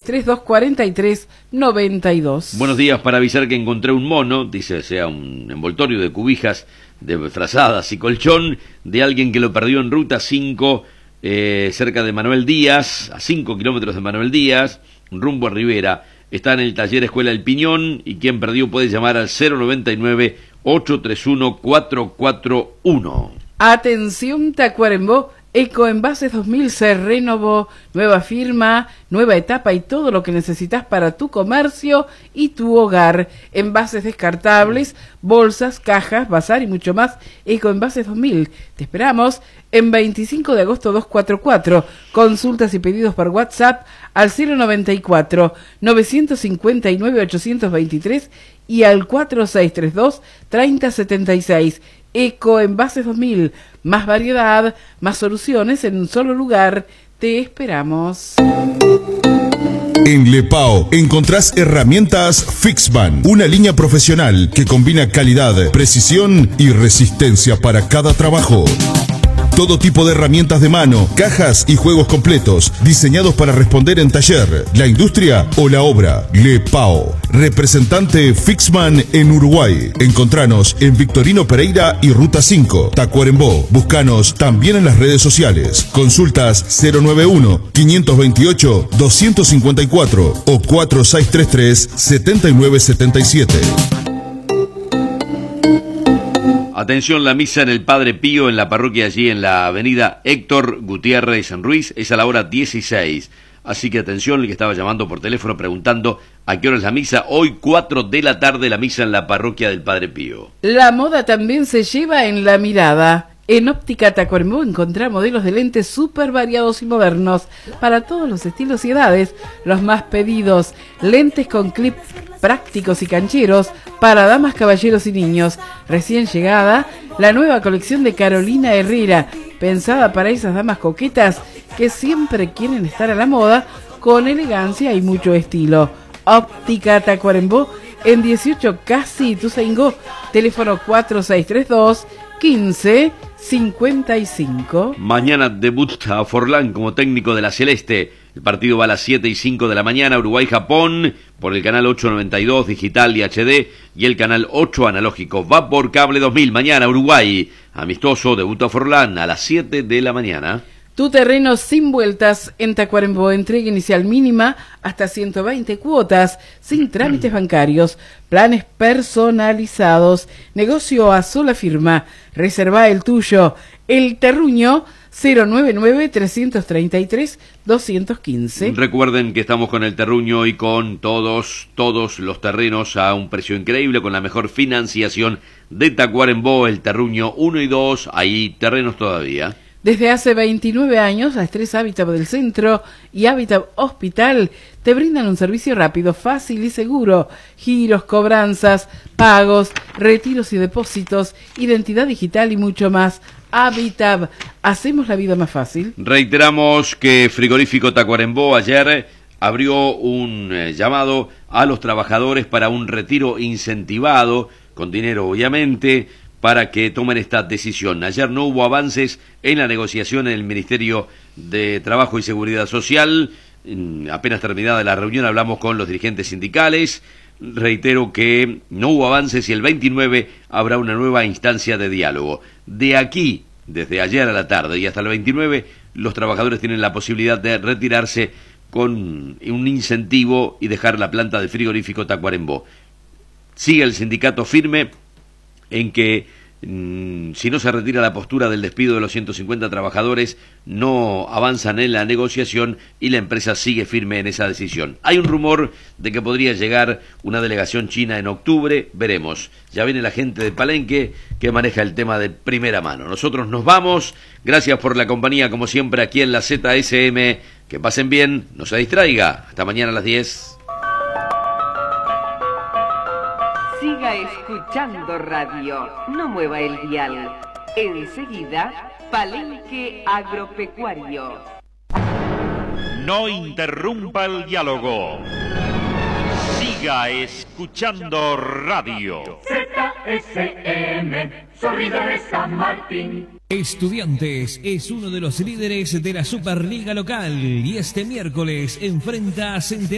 4632 43 92. Buenos días, para avisar que encontré un mono, dice, sea un envoltorio de cubijas, de frazadas y colchón, de alguien que lo perdió en ruta 5, cerca de Manuel Díaz, a 5 kilómetros de Manuel Díaz, rumbo a Rivera. Está en el taller Escuela El Piñón, y quien perdió puede llamar al 099-831-441. Atención Tacuarembó, Ecoenvases 2000 se renovó, nueva firma, nueva etapa y todo lo que necesitas para tu comercio y tu hogar. Envases descartables, bolsas, cajas, bazar y mucho más. Ecoenvases 2000. Te esperamos en 25 de agosto 244. Consultas y pedidos por WhatsApp al 094 959 823 y al 4632 3076. Ecoenvases 2000, más variedad, más soluciones en un solo lugar. Te esperamos. En Lepao encontrás herramientas Fixman, una línea profesional que combina calidad, precisión y resistencia para cada trabajo. Todo tipo de herramientas de mano, cajas y juegos completos, diseñados para responder en taller, la industria o la obra. Lepao, representante Fixman en Uruguay. Encontranos en Victorino Pereira y Ruta 5, Tacuarembó. Búscanos también en las redes sociales. Consultas 091-528-254 o 4633-7977. Atención, la misa en el Padre Pío, en la parroquia allí en la avenida Héctor Gutiérrez en Ruiz, es a la hora 16. Así que atención, el que estaba llamando por teléfono preguntando a qué hora es la misa. Hoy 4 de la tarde la misa en la parroquia del Padre Pío. La moda también se lleva en la mirada. En Óptica Tacuarembó encontrá modelos de lentes súper variados y modernos para todos los estilos y edades. Los más pedidos, lentes con clip prácticos y cancheros para damas, caballeros y niños. Recién llegada, la nueva colección de Carolina Herrera, pensada para esas damas coquetas que siempre quieren estar a la moda, con elegancia y mucho estilo. Óptica Tacuarembó, en 18 Casi Ituzaingó, teléfono 4632 1555. Mañana debuta Forlán como técnico de la Celeste. El partido va a las 7:05 de la mañana, Uruguay-Japón, por el canal 892 digital y HD, y el canal 8 analógico. Va por cable 2000. Mañana, Uruguay, amistoso, debuta Forlán a las 7 de la mañana. Tu terreno sin vueltas en Tacuarembó, entrega inicial mínima hasta 120 cuotas, sin trámites bancarios, planes personalizados, negocio a sola firma. Reserva el tuyo. El Terruño, 099-333-215. Recuerden que estamos con el Terruño y con todos los terrenos a un precio increíble, con la mejor financiación de Tacuarembó. El Terruño 1 y 2, ahí terrenos todavía. Desde hace 29 años, las 3 Hábitat del Centro y Hábitat Hospital te brindan un servicio rápido, fácil y seguro. Giros, cobranzas, pagos, retiros y depósitos, identidad digital y mucho más. Hábitat, hacemos la vida más fácil. Reiteramos que Frigorífico Tacuarembó ayer abrió un llamado a los trabajadores para un retiro incentivado, con dinero obviamente, para que tomen esta decisión. Ayer no hubo avances en la negociación en el Ministerio de Trabajo y Seguridad Social. Apenas terminada la reunión hablamos con los dirigentes sindicales. Reitero que no hubo avances y el 29 habrá una nueva instancia de diálogo. De aquí, desde ayer a la tarde y hasta el 29, los trabajadores tienen la posibilidad de retirarse con un incentivo y dejar la planta del Frigorífico Tacuarembó. Sigue el sindicato firme en que si no se retira la postura del despido de los 150 trabajadores, no avanzan en la negociación y la empresa sigue firme en esa decisión. Hay un rumor de que podría llegar una delegación china en octubre, veremos. Ya viene la gente de Palenque que maneja el tema de primera mano. Nosotros nos vamos, gracias por la compañía como siempre aquí en la ZSM, que pasen bien, no se distraiga, hasta mañana a las 10. Siga escuchando radio, no mueva el dial. Enseguida, Palenque Agropecuario. No interrumpa el diálogo. Siga escuchando radio. ZSM, Zorrilla de San Martín. Estudiantes es uno de los líderes de la Superliga local y este miércoles enfrenta a Centenario.